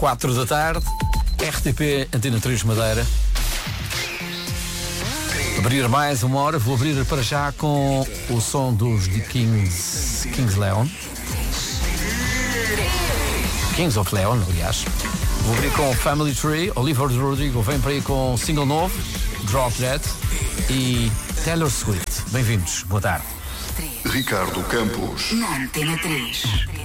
4 da tarde, RTP Antena 3 Madeira. Abrir mais uma hora, vou abrir para já com o som dos The Kings Leon. Kings of Leon, aliás. Vou abrir com Family Tree, Oliver Rodrigo vem para aí com um single novo, Drop Dead, e Taylor Swift. Bem-vindos, boa tarde. Ricardo Campos. Na Antena 3.